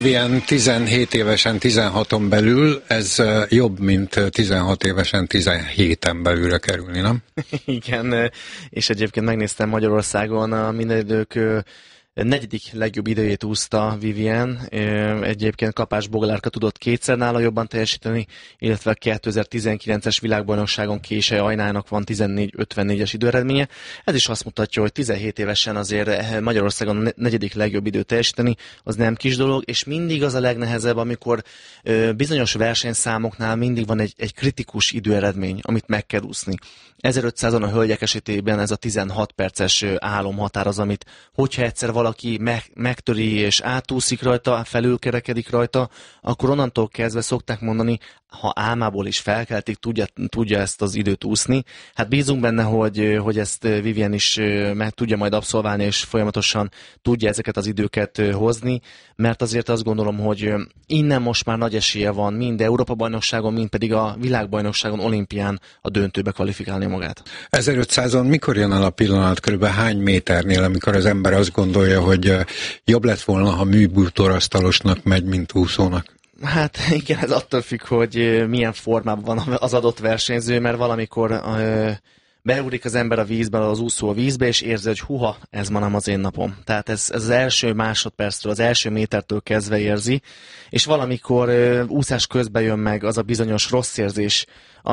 Ilyen 17 évesen 16-on belül, ez jobb, mint 16 évesen 17-en belülre kerülni, nem? Igen, és egyébként megnéztem Magyarországon a minden idők negyedik legjobb időjét úszta Vivien, egyébként Kapás Boglárka tudott kétszer nála jobban teljesíteni, illetve a 2019-es világbajnokságon Késely Ajnának van 14.54-es időeredménye. Ez is azt mutatja, hogy 17 évesen azért Magyarországon negyedik legjobb időt teljesíteni, az nem kis dolog, és mindig az a legnehezebb, amikor bizonyos versenyszámoknál mindig van egy kritikus időeredmény, amit meg kell úszni. 1500-on a hölgyek esetében ez a 16 perces álomhatár az, amit hogyha egyszer valaki megtöri és átúszik rajta, felülkerekedik rajta, akkor onnantól kezdve szokták mondani, ha álmából is felkeltik, tudja ezt az időt úszni. Hát bízunk benne, hogy ezt Vivien is meg tudja majd abszolválni, és folyamatosan tudja ezeket az időket hozni, mert azért azt gondolom, hogy innen most már nagy esélye van mind Európa-bajnokságon, mind pedig a világbajnokságon, olimpián a döntőbe kvalifikálni magát. 1500-on mikor jön el a pillanat, körülbelül hány méternél, amikor az ember azt gondolja, hogy jobb lett volna, ha műbútorasztalosnak megy, mint úszónak? Hát igen, ez attól függ, hogy milyen formában van az adott versenyző, mert valamikor beugrik az ember a vízbe, az úszó a vízbe, és érzi, hogy huha, ez ma nem az én napom. Tehát ez az első másodperctől, az első métertől kezdve érzi, és valamikor úszás közben jön meg az a bizonyos rossz érzés,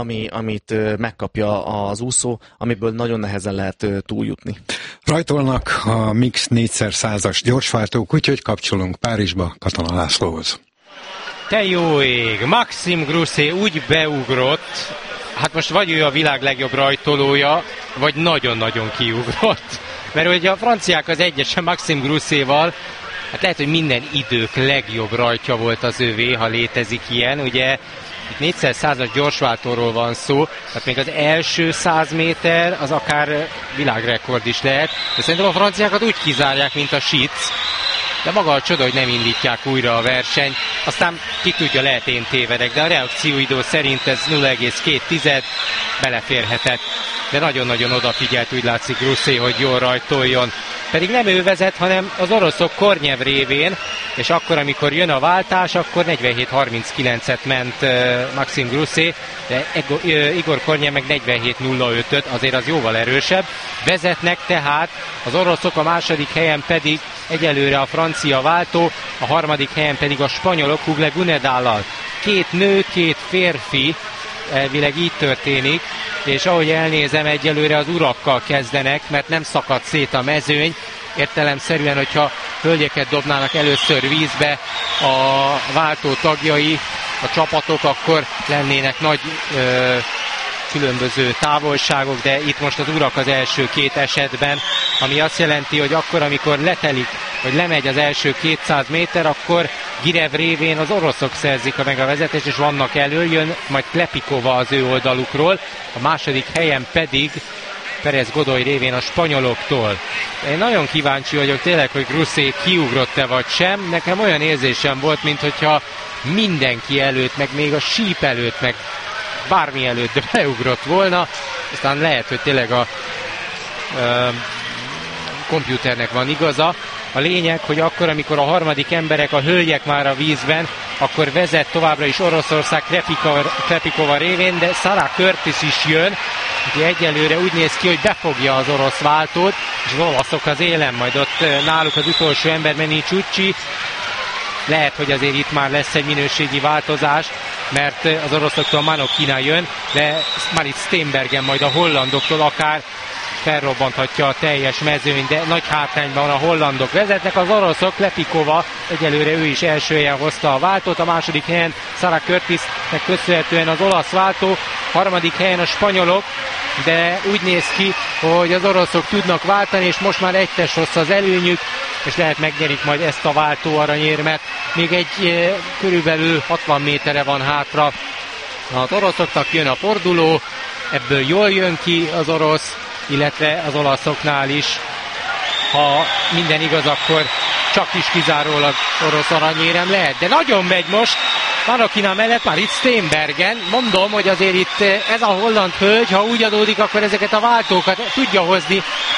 amit megkapja az úszó, amiből nagyon nehezen lehet túljutni. Rajtolnak a Mix 4x100-as gyorsváltók, úgyhogy kapcsolunk Párizsba Katona Lászlóhoz. Te jó ég! Maxime Grousset úgy beugrott, hát most vagy ő a világ legjobb rajtolója, vagy nagyon-nagyon kiugrott. Mert ugye a franciák az egyesen Maxime Groussetval, hát lehet, hogy minden idők legjobb rajtja volt az övé, ha létezik ilyen. Ugye itt 4x100-as gyorsváltóról van szó, tehát még az első 100 méter az akár világrekord is lehet. De szerintem a franciákat úgy kizárják, mint a Sitz. De maga a csoda, hogy nem indítják újra a versenyt. Aztán ki tudja, lehet én tévedek, de a reakcióidő szerint ez 0,2 beleférhetett. De nagyon-nagyon odafigyelt, úgy látszik Grousset, hogy jól rajtoljon. Pedig nem ő vezet, hanem az oroszok Kornyev révén, és akkor, amikor jön a váltás, akkor 47.39-et ment Maxime Grousset, de Igor Kornyev meg 47.05-öt, azért az jóval erősebb. Vezetnek tehát az oroszok, a második helyen pedig egyelőre a francia váltó, a harmadik helyen pedig a spanyolok Hugle Gunedállal. Két nő, két férfi, elvileg így történik, és ahogy elnézem, egyelőre az urakkal kezdenek, mert nem szakadt szét a mezőny. Értelemszerűen, hogyha hölgyeket dobnának először vízbe a váltó tagjai, a csapatok, akkor lennének nagy különböző távolságok, de itt most az urak az első két esetben, ami azt jelenti, hogy akkor, amikor letelik, vagy lemegy az első 200 méter, akkor Girev révén az oroszok szerzik meg a vezetést, és vannak elől, jön majd Klepikova az ő oldalukról, a második helyen pedig Perez Godoy révén a spanyoloktól. Én nagyon kíváncsi vagyok tényleg, hogy Grousset kiugrott-e vagy sem. Nekem olyan érzésem volt, mintha mindenki előtt, meg még a síp előtt, meg bármi előtt beugrott volna. Aztán lehet, hogy tényleg a komputernek van igaza. A lényeg, hogy akkor, amikor a harmadik emberek, a hölgyek már a vízben, akkor vezet továbbra is Oroszország Klepikova révén, de Sarah Curtis is jön, ugye egyelőre úgy néz ki, hogy befogja az orosz váltót, és az olaszok az élen, majd ott náluk az utolsó ember Menicucci. Lehet, hogy azért itt már lesz egy minőségi változás, mert az oroszoktól Manokina jön, de Marit Steenbergen majd a hollandoktól akár felrobbanthatja a teljes mezőny, de nagy hátrányban a hollandok vezetnek, az oroszok, Klepikova, egyelőre ő is első helyen hozta a váltót, a második helyen Sarah Curtisnek köszönhetően az olasz váltó, harmadik helyen a spanyolok, de úgy néz ki, hogy az oroszok tudnak váltani, és most már egy test rossz az előnyük, és lehet megnyerik majd ezt a váltó aranyérmet. Még egy körülbelül 60 méterre van hátra az oroszoknak, jön a forduló, ebből jól jön ki az orosz, illetve az olaszoknál is. Ha minden igaz, akkor csak is kizárólag orosz aranyérem lehet. De nagyon megy most Manokina mellett Marit Steenbergen. Mondom, hogy azért itt ez a holland hölgy, ha úgy adódik, akkor ezeket a váltókat tudja hozni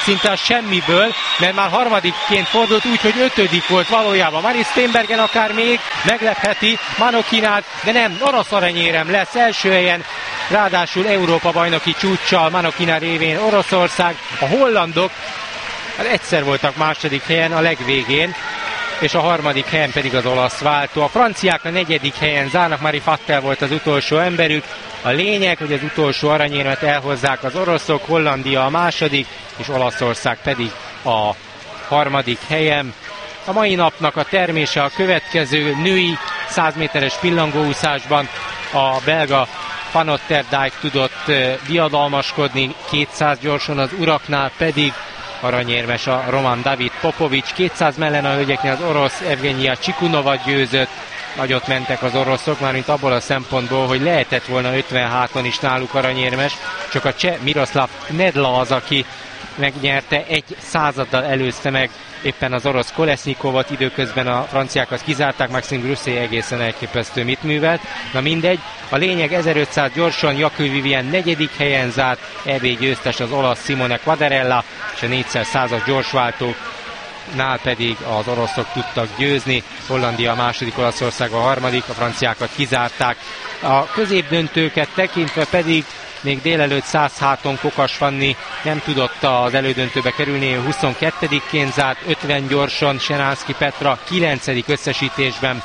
szinte a semmiből, mert már harmadikként fordult úgy, hogy 5. volt valójában. Mari Steenbergen akár még meglepheti Manokinát, de nem, orosz aranyérem lesz első helyen, ráadásul Európa-bajnoki csúccsal Manokina révén Oroszország. A hollandok egyszer voltak második helyen a legvégén, és a harmadik helyen pedig az olasz váltó. A franciák a 4. helyen zárnak, Mari Fattel volt az utolsó emberük. A lényeg, hogy az utolsó aranyérmet elhozzák az oroszok, Hollandia a második, és Olaszország pedig a harmadik helyen. A mai napnak a termése a következő: női 100 méteres pillangóúszásban a belga Van Otterdijk tudott diadalmaskodni 200 gyorsan, az uraknál pedig aranyérmes a román David Popovics. 200 mellen a hölgyeknél az orosz Evgenia Csikunova győzött. Nagyot mentek az oroszok, mármint abból a szempontból, hogy lehetett volna 56-on is náluk aranyérmes, csak a cseh Miroslav Nedla az, aki megnyerte, 1 századdal előzte meg éppen az orosz Kolesnikovot, időközben a franciákat kizárták, Maxime Grousset egészen elképesztő mit művelt. Na mindegy, a lényeg 1500 gyorsan, Jakub Vivien 4. helyen zárt, EB győztes az olasz Simone Quadarella, és a 4x100-as gyorsváltóknál pedig az oroszok tudtak győzni. Hollandia a második, Olaszország a harmadik, a franciákat kizárták. A középdöntőket tekintve pedig még délelőtt 100 háton Kokas Fanni nem tudott az elődöntőbe kerülni, 22-ként zárt, 50 gyorsan, Szenánszky Petra 9. összesítésben,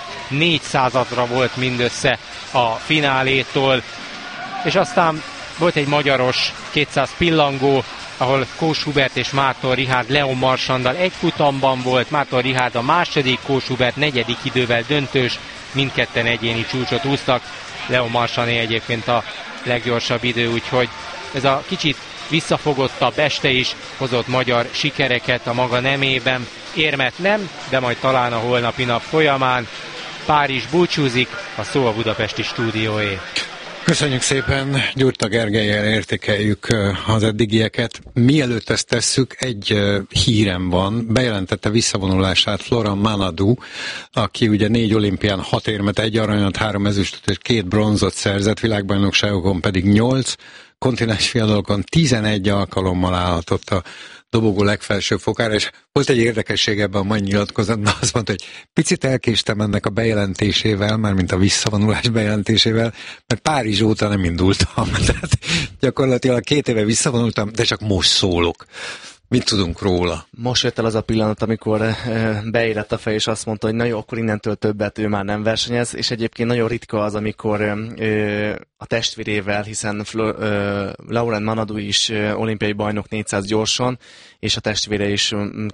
400-ra volt mindössze a finálétól, és aztán volt egy magyaros 200 pillangó, ahol Kós Hubert és Márton Richárd Leon Marsandal egy futamban volt, Márton Richárd a második, Kós Hubert 4. idővel döntős, mindketten egyéni csúcsot úsztak, Leon Marsanné egyébként a leggyorsabb idő, úgyhogy ez a kicsit visszafogottabb este is hozott magyar sikereket a maga nemében. Érmet nem, de majd talán a holnapi nap folyamán. Párizs búcsúzik, a szó a budapesti stúdióé. Köszönjük szépen, Gyurta Gergellyel értékeljük az eddigieket. Mielőtt ezt tesszük, egy hírem van. Bejelentette visszavonulását Florent Manadou, aki ugye 4 olimpián 6 érmet, 1 aranyat, 3 ezüstöt és 2 bronzot szerzett, világbajnokságokon pedig 8, kontinens fiatalokon 11 alkalommal állhatott a dobogó legfelső fokára, és volt egy érdekesség ebben a mai nyilatkozatban, azt mondta, hogy picit elkéstem ennek a bejelentésével, mármint a visszavonulás bejelentésével, mert Párizs óta nem indultam, tehát gyakorlatilag 2 éve visszavonultam, de csak most szólok. Mit tudunk róla? Most jött el az a pillanat, amikor beérett a fej, és azt mondta, hogy na jó, akkor innentől többet ő már nem versenyez, és egyébként nagyon ritka az, amikor a testvérével, hiszen Laurent Manadou is olimpiai bajnok 400 gyorsan, és a testvére is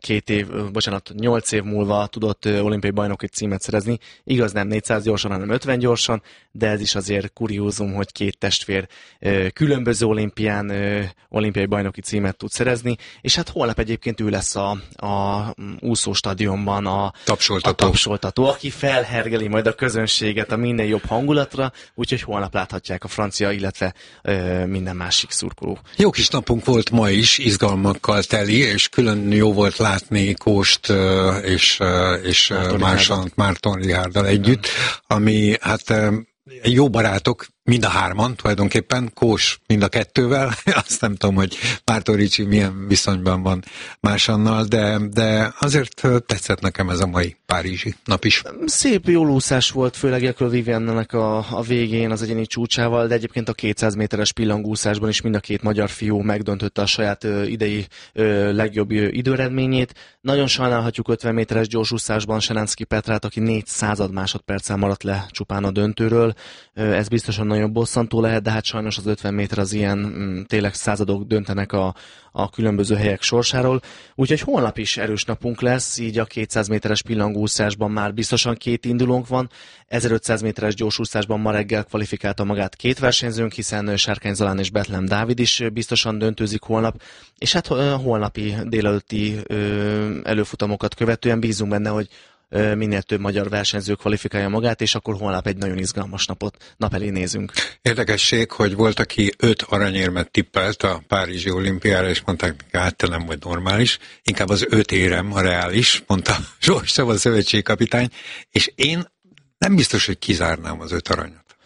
8 év múlva tudott olimpiai bajnoki címet szerezni. Igaz, nem 400 gyorsan, hanem 50 gyorsan, de ez is azért kuriózum, hogy 2 testvér különböző olimpián olimpiai bajnoki címet tud szerezni, és hát holnap egyébként ő lesz a úszóstadionban a tapsoltató, aki felhergeli majd a közönséget a minél jobb hangulatra, úgyhogy holnap láthatják a francia, illetve minden másik szurkoló. Jó kis napunk volt ma is, izgalmakkal teli, és külön jó volt látni Kóst és Márton Richárddal együtt, ami hát jó barátok, mind a 3 tulajdonképpen, Kós mind a 2-vel, azt nem tudom, hogy Márton Ricsi milyen viszonyban van Mársannal, de azért tetszett nekem ez a mai párizsi nap is. Szép jól úszás volt, főleg Jakub Viviennek a végén az egyéni csúcsával, de egyébként a 200 méteres pillangúszásban is mind a 2 magyar fiú megdöntötte a saját idei legjobb időeredményét. Nagyon sajnálhatjuk 50 méteres gyorsúszásban Szenánszky Petrát, aki 400 másodperccel maradt le csupán a döntőről. Ez biztosan nagyon bosszantó lehet, de hát sajnos az 50 méter az ilyen tényleg századok döntenek a különböző helyek sorsáról. Úgyhogy holnap is erős napunk lesz, így a 200 méteres pillangóúszásban már biztosan 2 indulónk van. 1500 méteres gyorsúszásban ma reggel kvalifikálta magát 2 versenyzőnk, hiszen Sárkány Zalán és Betlehem Dávid is biztosan döntőzik holnap. És hát holnapi délelőtti előfutamokat követően bízunk benne, hogy minél több magyar versenyző kvalifikálja magát, és akkor holnap egy nagyon izgalmas nap elé nézünk. Érdekesség, hogy volt, aki 5 aranyérmet tippelt a Párizsi olimpiára, és mondták, hát te nem vagy normális, inkább az 5 érem a reális, mondta Zsors Csaba szövetségkapitány, és én nem biztos, hogy kizárnám az 5 aranyat.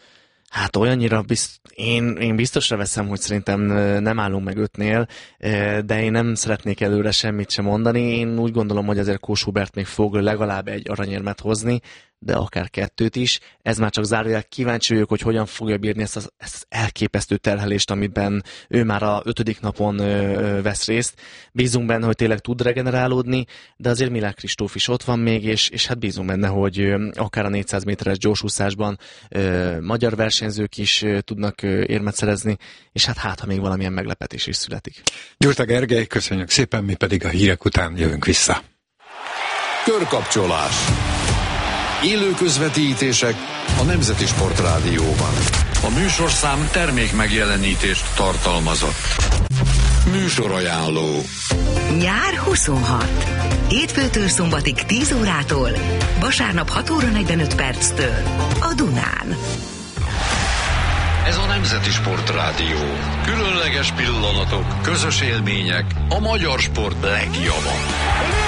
Hát olyannyira én biztosra veszem, hogy szerintem nem állunk meg 5-nél, de én nem szeretnék előre semmit sem mondani. Én úgy gondolom, hogy azért Kós Hubert még fog legalább egy aranyérmet hozni, de akár 2 is. Ez már csak zárójel, kíváncsi vagyok, hogy hogyan fogja bírni ezt az elképesztő terhelést, amiben ő már a 5. napon vesz részt. Bízunk benne, hogy tényleg tud regenerálódni, de azért Milák Kristóf is ott van még, és hát bízunk benne, hogy akár a 400 méteres gyorsúszásban magyar versenyzők is tudnak érmet szerezni, és hát ha még valamilyen meglepetés is születik. Gyurta Gergely, köszönjük szépen, mi pedig a hírek után jövünk vissza. Körkapcsolás. Élő közvetítések a Nemzeti Sportrádióban. A műsorszám termék megjelenítést tartalmazott. Műsorajánló. Nyár 26. Hétfőtől szombatig 10 órától, vasárnap 6 óra 45 perctől a Dunán. Ez a Nemzeti Sportrádió. Különleges pillanatok, közös élmények, a magyar sport legjava.